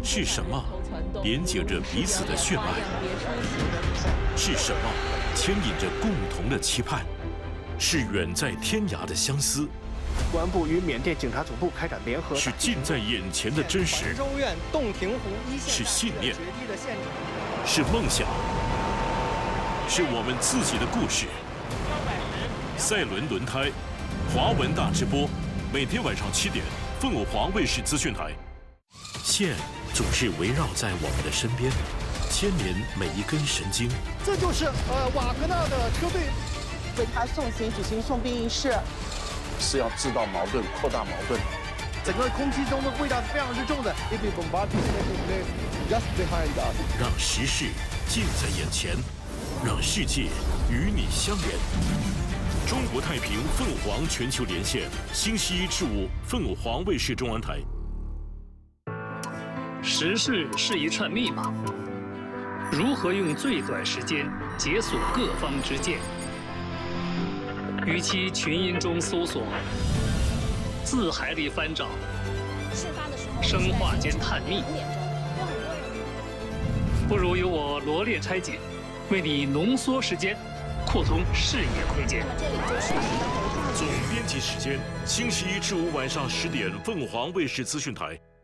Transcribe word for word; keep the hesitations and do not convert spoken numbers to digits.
是什么连接着彼此的血脉？是什么牵引着共同的期盼？是远在天涯的相思。 公安部与缅甸警察总部开展联合， 是近在眼前的真实， 州院洞庭湖一线是信念，是梦想，是我们自己的故事。赛伦轮胎，华文大直播，每天晚上七点，凤凰卫视资讯台。线总是围绕在我们的身边，牵连每一根神经。 这就是呃瓦格纳的车队为他送行举行送殡仪式。 是要制造矛盾、扩大矛盾。 整个空气中的味道是非常之重的。 让时事近在眼前，让世界与你相连。中国太平凤凰全球连线，星期一至五，凤凰卫视中文台。 时事是一串密码，如何用最短时间解锁各方之见？ 与其群音中搜索，字海里翻找，生化间探秘，不如由我罗列拆解，为你浓缩时间，扩通视野空间。 总编辑时间：星期一至五晚上十点，凤凰卫视资讯台。